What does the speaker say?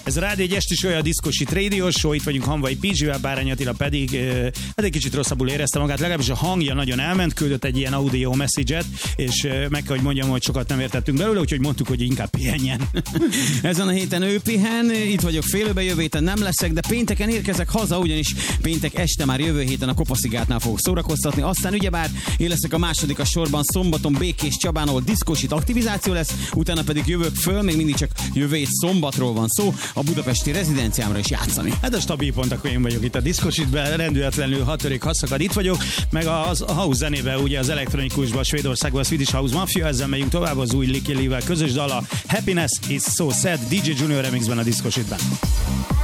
Ez a Rádió egy estis olyan diszkosit rádió show, itt vagyunk Hamvai Pizsivel, Bárány Attila pedig hát egy kicsit rosszabbul érezte magát, legalábbis a hangja nagyon elment, küldött egy ilyen audio message-et, és meg kell, hogy mondjam, hogy sokat nem értettünk belőle, úgyhogy mondtuk, hogy inkább pihenjen. Ezen a héten ő pihen, itt vagyok félőben, jövő héten nem leszek, de pénteken érkezek haza, ugyanis péntek este már jövő héten a Kopaszigátnál fogok szórakoztatni, aztán ugyebár én leszek a második a sorban szombaton Békés Csabán, ahol diszkosit aktivizáció lesz, utána pedig jövök föl, még mindig csak jövő hét szombatról van szó, a budapesti rezidenciámra is játszani. Hát a stabil pont, akkor én vagyok itt a diszkositben, rendületlenül 6. haszakad itt vagyok, meg a house zenébe, ugye az elektronikusban, Svédországban a Swedish House Mafia, ezzel megyünk tovább az új Licky Lee-vel közös dala Happiness is so sad, DJ Junior remixben a diszkositben.